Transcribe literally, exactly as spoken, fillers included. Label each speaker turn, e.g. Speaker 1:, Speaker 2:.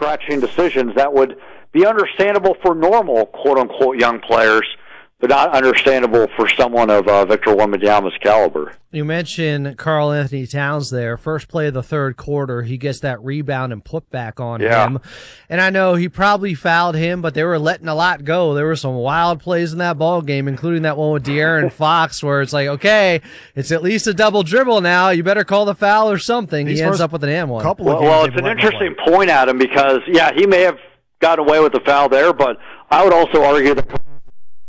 Speaker 1: head-scratching decisions that would be understandable for normal, quote-unquote, young players, but not understandable for someone of uh, Victor Wembanyama's caliber.
Speaker 2: You mentioned Karl Anthony Towns there. First play of the third quarter, he gets that rebound and put back on
Speaker 1: yeah.
Speaker 2: him. And I know he probably fouled him, but they were letting a lot go. There were some wild plays in that ball game, including that one with De'Aaron Fox, where it's like, okay, it's at least a double dribble now. You better call the foul or something.
Speaker 3: These
Speaker 2: he ends up with an and one.
Speaker 3: Couple
Speaker 1: well,
Speaker 3: of
Speaker 1: well it's an interesting point, Adam, because, yeah, he may have got away with the foul there, but I would also argue that